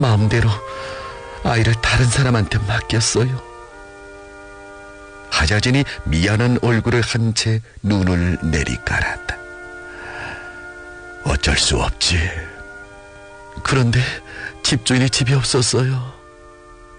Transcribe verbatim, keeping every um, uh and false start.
마음대로 아이를 다른 사람한테 맡겼어요. 하자진이 미안한 얼굴을 한 채 눈을 내리깔았다. 어쩔 수 없지. 그런데 집주인이 집이 없었어요.